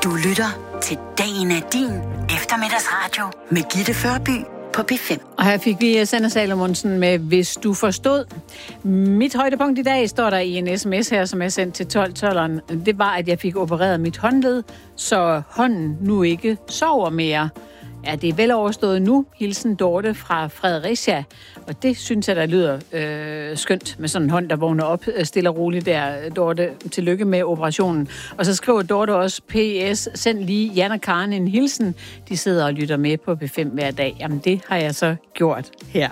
Du lytter til Dagen af din eftermiddagsradio med Gitte Førby på P5. Og her fik vi Sanne Salomonsen med Hvis du forstod. Mit højdepunkt i dag står der i en sms her, som er sendt til 1212'eren. Det var, at jeg fik opereret mit håndled, så hånden nu ikke sover mere. Ja, det er vel overstået nu. Hilsen Dorte fra Fredericia. Og det synes jeg, der lyder skønt med sådan en hånd, der vågner op stille og roligt der. Dorte, tillykke med operationen. Og så skriver Dorte også, PS, send lige Jan og Karen en hilsen. De sidder og lytter med på P5 hver dag. Jamen, det har jeg så gjort her.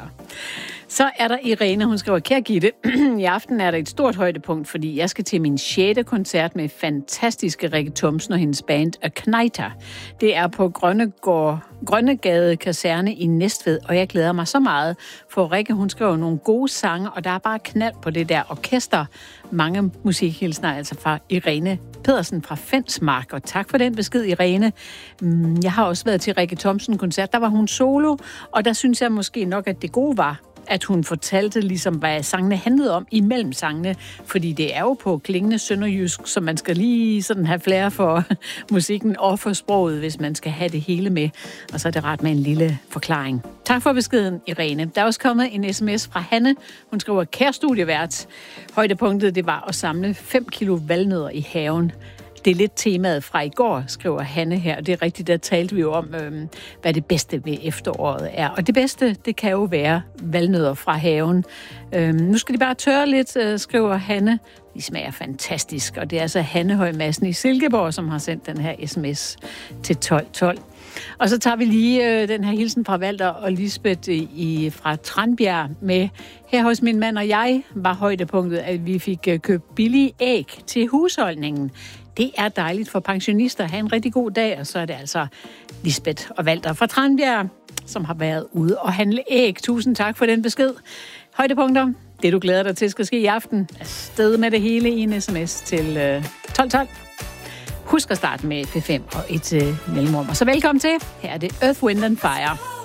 Så er der Irene, hun skriver, kære Gitte, i aften er der et stort højdepunkt, fordi jeg skal til min 6. koncert med fantastiske Rikke Thomsen og hendes band A Knejter. Det er på Grønnegade Kaserne i Næstved, og jeg glæder mig så meget, for Rikke, hun skriver nogle gode sange, og der er bare knald på det der orkester. Mange musikhilsner, altså fra Irene Pedersen fra Fensmark, og tak for den besked, Irene. Jeg har også været til Rikke Thomsen-koncert, der var hun solo, og der synes jeg måske nok, at det gode var, at hun fortalte ligesom, hvad sangene handlede om imellem sangene, fordi det er jo på klingende sønderjysk, så man skal lige sådan have flere for musikken og for sproget, hvis man skal have det hele med. Og så er det ret med en lille forklaring. Tak for beskeden, Irene. Der er også kommet en sms fra Hanne. Hun skriver, kære studievært. Højdepunktet, det var at samle 5 kilo valnødder i haven. Det er lidt temaet fra i går, skriver Hanne her. Det er rigtigt, der talte vi jo om, hvad det bedste ved efteråret er. Og det bedste, det kan jo være valnødder fra haven. Nu skal de bare tørre lidt, skriver Hanne. De smager fantastisk, og det er altså Hanne Høj Madsen i Silkeborg, som har sendt den her sms til 1212. Og så tager vi lige den her hilsen fra Walter og Lisbeth fra Tranbjerg med. Her hos min mand og jeg var højdepunktet, at vi fik købt billige æg til husholdningen. Det er dejligt for pensionister at have en rigtig god dag, og så er det altså Lisbeth og Walter fra Tranbjerg, som har været ude og handle æg. Tusind tak for den besked. Højdepunkter, det du glæder dig til skal ske i aften. Afsted med det hele i en sms til 1212. Husk at starte med P5 og et mellemrum. Og så velkommen til. Her er det Earth, Wind & Fire.